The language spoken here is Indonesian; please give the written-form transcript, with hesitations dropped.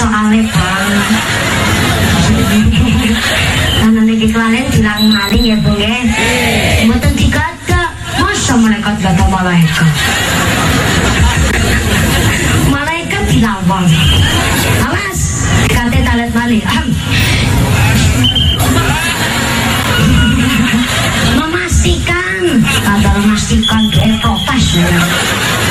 soalnya bang karena niki kalian bilang maling ya bung ya mboten digada masa malaikat gada malaikat dilawan awas kate talet maling memastikan dia protes ya